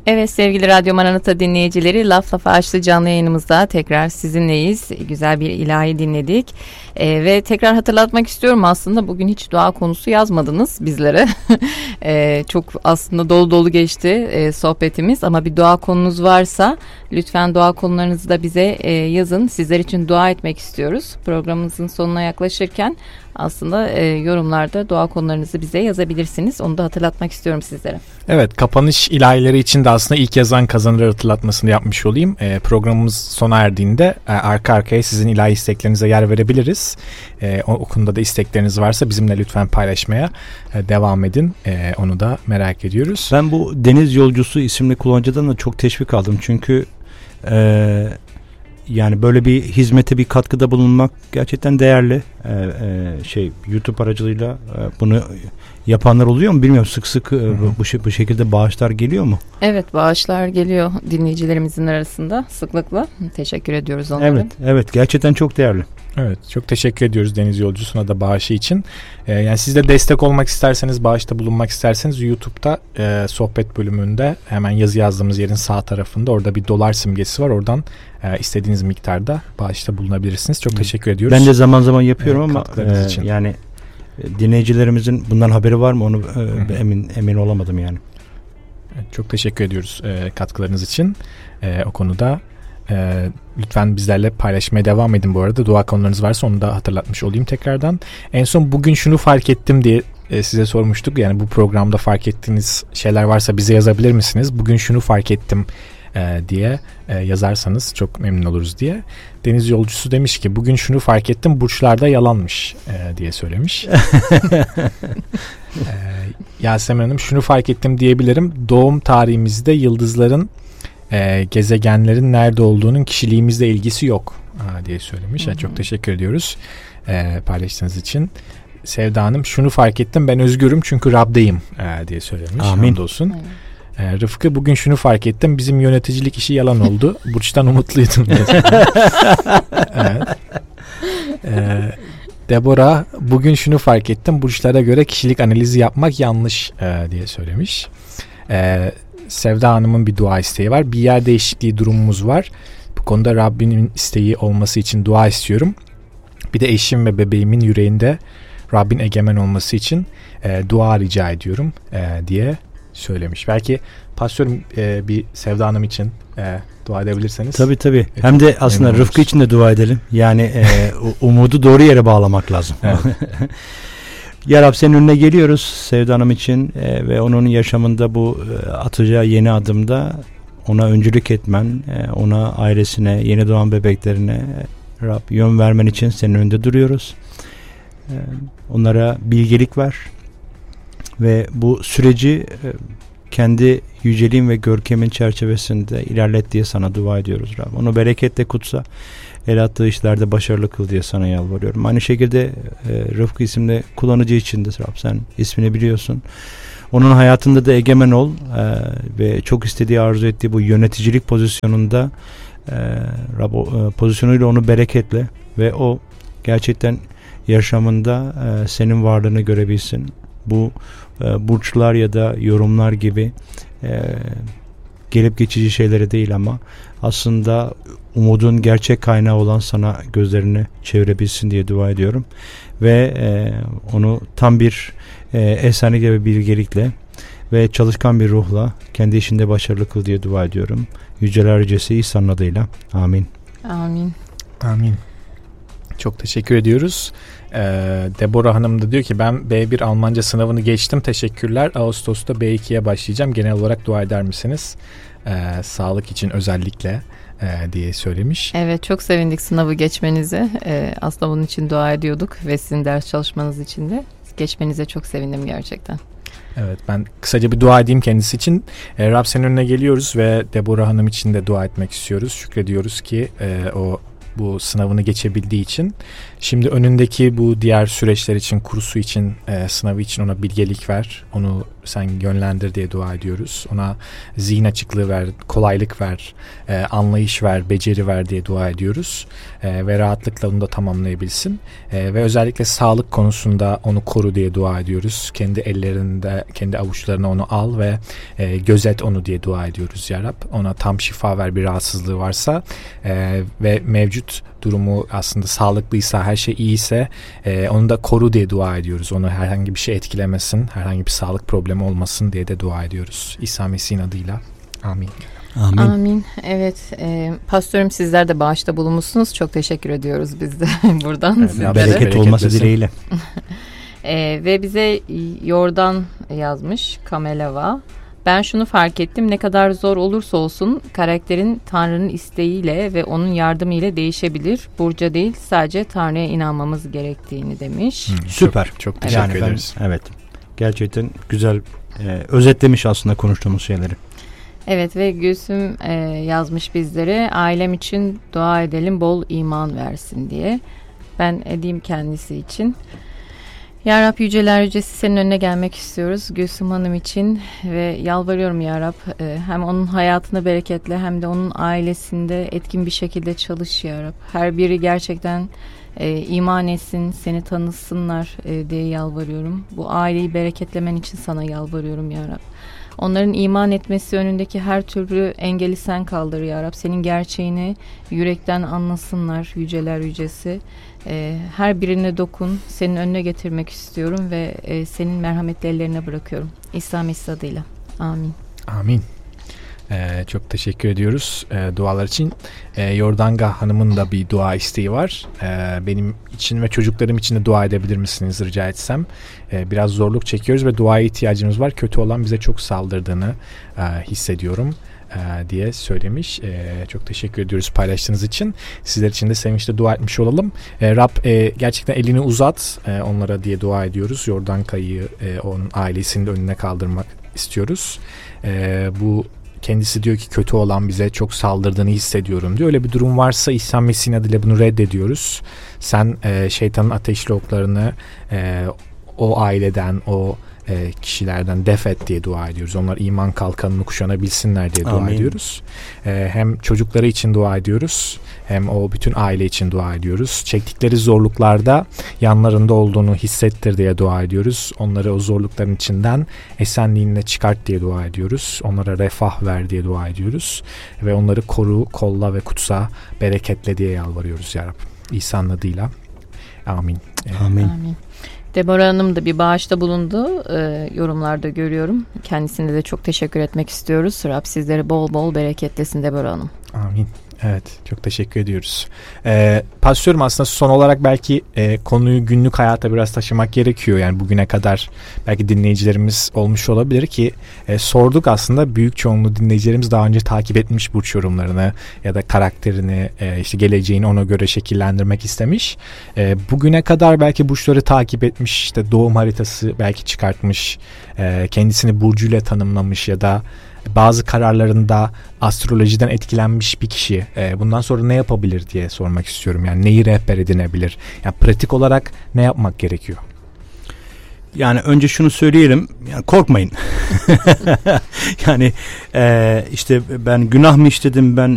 Evet sevgili Radyo Maranata dinleyicileri, Laf Lafa Açtı canlı yayınımızda tekrar sizinleyiz. Güzel bir ilahi dinledik ve tekrar hatırlatmak istiyorum, aslında bugün hiç dua konusu yazmadınız bizlere. Çok aslında dolu dolu geçti sohbetimiz, ama bir dua konunuz varsa lütfen dua konularınızı da bize yazın. Sizler için dua etmek istiyoruz. Programımızın sonuna yaklaşırken aslında yorumlarda dua konularınızı bize yazabilirsiniz. Onu da hatırlatmak istiyorum sizlere. Evet, kapanış ilahileri için de aslında ilk yazan kazanır hatırlatmasını yapmış olayım. Programımız sona erdiğinde arka arkaya sizin ilahi isteklerinize yer verebiliriz. O konuda da istekleriniz varsa bizimle lütfen paylaşmaya devam edin. Onu da merak ediyoruz. Ben bu Deniz Yolcusu isimli kullanıcıdan da çok teşvik aldım. Çünkü yani böyle bir hizmete bir katkıda bulunmak gerçekten değerli. YouTube aracılığıyla bunu yapanlar oluyor mu bilmiyorum. Sık sık bu şekilde bağışlar geliyor mu? Evet, bağışlar geliyor dinleyicilerimizin arasında sıklıkla. Teşekkür ediyoruz onlara. Evet gerçekten çok değerli. Evet, çok teşekkür ediyoruz Deniz Yolcusu'na da bağışı için. Yani siz de destek olmak isterseniz, bağışta bulunmak isterseniz YouTube'da sohbet bölümünde hemen yazı yazdığımız yerin sağ tarafında orada bir dolar simgesi var. Oradan istediğiniz miktarda bağışta bulunabilirsiniz. Çok teşekkür ediyoruz. Ben de zaman zaman yapıyorum ama yani dinleyicilerimizin bundan haberi var mı onu emin olamadım yani. Çok teşekkür ediyoruz katkılarınız için o konuda. Lütfen bizlerle paylaşmaya devam edin bu arada. Dua konularınız varsa onu da hatırlatmış olayım tekrardan. En son bugün şunu fark ettim diye size sormuştuk. Yani bu programda fark ettiğiniz şeyler varsa bize yazabilir misiniz? Bugün şunu fark ettim diye yazarsanız çok memnun oluruz diye. Deniz Yolcusu demiş ki bugün şunu fark ettim, burçlarda yalanmış diye söylemiş. Yasemin Hanım şunu fark ettim diyebilirim. Doğum tarihimizde yıldızların gezegenlerin nerede olduğunun kişiliğimizle ilgisi yok diye söylemiş. Yani çok teşekkür ediyoruz paylaştığınız için. Sevda Hanım şunu fark ettim, ben özgürüm çünkü Rab'deyim diye söylemiş. Amin. Hamdolsun. Rıfkı bugün şunu fark ettim, bizim yöneticilik işi yalan oldu. Burçtan umutluydum. Evet. Deborah bugün şunu fark ettim, burçlara göre kişilik analizi yapmak yanlış diye söylemiş. Sevda Hanım'ın bir dua isteği var. Bir yer değişikliği durumumuz var. Bu konuda Rabbinin isteği olması için dua istiyorum. Bir de eşim ve bebeğimin yüreğinde Rabbin egemen olması için dua rica ediyorum diye söylemiş. Belki pastörüm bir Sevda Hanım için dua edebilirseniz. Tabii. Hem de aslında Rıfkı için de dua edelim. Yani umudu doğru yere bağlamak lazım. Evet. Ya Rab, senin önüne geliyoruz Sevda Hanım için ve onun yaşamında bu atacağı yeni adımda ona öncülük etmen, ona, ailesine, yeni doğan bebeklerine Rab yön vermen için senin önünde duruyoruz. Onlara bilgelik ver ve bu süreci kendi yüceliğin ve görkemin çerçevesinde ilerlet diye sana dua ediyoruz Rab. Onu bereketle kutsa, el attığı işlerde başarılı kıl diye sana yalvarıyorum. Aynı şekilde Rıfkı isimli kullanıcı için de Rab, sen ismini biliyorsun. Onun hayatında da egemen ol ve çok istediği, arzu ettiği bu yöneticilik pozisyonunda Rab, pozisyonuyla onu bereketle ve o gerçekten yaşamında senin varlığını görebilsin. Bu burçlar ya da yorumlar gibi gelip geçici şeylere değil ama aslında umudun gerçek kaynağı olan sana gözlerini çevirebilsin diye dua ediyorum. Ve onu tam bir efsanelikle ve bilgelikle ve çalışkan bir ruhla kendi işinde başarılı kıl diye dua ediyorum. Yüceler Yücesi İsa'nın adıyla. Amin. Amin. Çok teşekkür ediyoruz. Deborah Hanım da diyor ki ben B1 Almanca sınavını geçtim. Teşekkürler. Ağustos'ta B2'ye başlayacağım. Genel olarak dua eder misiniz? Sağlık için özellikle diye söylemiş. Evet, çok sevindik sınavı geçmenize. Aslında bunun için dua ediyorduk ve sizin ders çalışmanız için de geçmenize çok sevindim gerçekten. Evet, ben kısaca bir dua edeyim kendisi için. Rab senin önüne geliyoruz ve Deborah Hanım için de dua etmek istiyoruz. Şükrediyoruz ki o bu sınavını geçebildiği için. Şimdi önündeki bu diğer süreçler için, kursu için, sınavı için ona bilgelik ver. Onu sen yönlendir diye dua ediyoruz. Ona zihin açıklığı ver, kolaylık ver, anlayış ver, beceri ver diye dua ediyoruz. Ve rahatlıkla onu da tamamlayabilsin. Ve özellikle sağlık konusunda onu koru diye dua ediyoruz. Kendi ellerinde, kendi avuçlarına onu al ve gözet onu diye dua ediyoruz ya Rab. Ona tam şifa ver bir rahatsızlığı varsa ve mevcut durumu aslında sağlıklıysa, her şey iyiyse onu da koru diye dua ediyoruz. Onu herhangi bir şey etkilemesin, herhangi bir sağlık problemi olmasın diye de dua ediyoruz. İsa Mesih'in adıyla. Amin. Amin. Amin. Evet, pastörüm sizler de bağışta bulunmuşsunuz. Çok teşekkür ediyoruz biz de buradan. Evet, bereket olması dileğiyle. Ve bize Yordan yazmış, Kamelava. Ben şunu fark ettim, ne kadar zor olursa olsun karakterin Tanrı'nın isteğiyle ve onun yardımıyla değişebilir. Burca değil, sadece Tanrı'ya inanmamız gerektiğini demiş. Süper. Çok teşekkür ederiz. Evet. Gerçekten güzel özetlemiş aslında konuştuğumuz şeyleri. Evet ve Gülsüm yazmış bizlere, ailem için dua edelim, bol iman versin diye. Ben edeyim kendisi için. Ya Rab, yüceler yücesi senin önüne gelmek istiyoruz Gülsüm Hanım için ve yalvarıyorum Ya Rab, hem onun hayatını bereketle hem de onun ailesinde etkin bir şekilde çalış Ya Rab. Her biri gerçekten iman etsin, seni tanısınlar diye yalvarıyorum. Bu aileyi bereketlemen için sana yalvarıyorum Ya Rab. Onların iman etmesi önündeki her türlü engeli sen kaldır Ya Rab. Senin gerçeğini yürekten anlasınlar yüceler yücesi. Her birine dokun, senin önüne getirmek istiyorum ve senin merhametli ellerine bırakıyorum. İsa Mesih adıyla. Amin. Amin. Çok teşekkür ediyoruz dualar için. Yordanga Hanım'ın da bir dua isteği var. Benim için ve çocuklarım için de dua edebilir misiniz rica etsem? Biraz zorluk çekiyoruz ve duaya ihtiyacımız var. Kötü olan bize çok saldırdığını hissediyorum diye söylemiş. Çok teşekkür ediyoruz paylaştığınız için. Sizler için de sevinçle dua etmiş olalım. Rab gerçekten elini uzat onlara diye dua ediyoruz. Yordanka'yı onun ailesinin de önüne kaldırmak istiyoruz. Bu kendisi diyor ki kötü olan bize çok saldırdığını hissediyorum diyor. Öyle bir durum varsa İsa Mesih'in adıyla bunu reddediyoruz. Sen şeytanın ateşli oklarını o aileden, o kişilerden def et diye dua ediyoruz. Onlar iman kalkanını kuşanabilsinler diye dua ediyoruz. Hem çocukları için dua ediyoruz, hem o bütün aile için dua ediyoruz. Çektikleri zorluklarda yanlarında olduğunu hissettir diye dua ediyoruz. Onları o zorlukların içinden esenliğinle çıkart diye dua ediyoruz. Onlara refah ver diye dua ediyoruz. Ve onları koru, kolla ve kutsa, bereketle diye yalvarıyoruz ya Rab. İsa'nın adıyla. Amin. Amin. Amin. Deborah Hanım da bir bağışta bulundu. Yorumlarda görüyorum. Kendisine de çok teşekkür etmek istiyoruz. Rab sizleri bol bol bereketlesin Deborah Hanım. Amin. Evet, çok teşekkür ediyoruz. Pastörüm, aslında son olarak belki konuyu günlük hayata biraz taşımak gerekiyor. Yani bugüne kadar belki dinleyicilerimiz olmuş olabilir ki sorduk, aslında büyük çoğunluğu dinleyicilerimiz daha önce takip etmiş burç yorumlarını ya da karakterini, işte geleceğini ona göre şekillendirmek istemiş. Bugüne kadar belki burçları takip etmiş, işte doğum haritası belki çıkartmış, kendisini burcuyla tanımlamış ya da bazı kararlarında astrolojiden etkilenmiş bir kişi bundan sonra ne yapabilir diye sormak istiyorum. Yani neyi rehber edinebilir? Yani pratik olarak ne yapmak gerekiyor? Yani önce şunu söyleyelim, yani korkmayın. Yani işte ben günah mı işledim, ben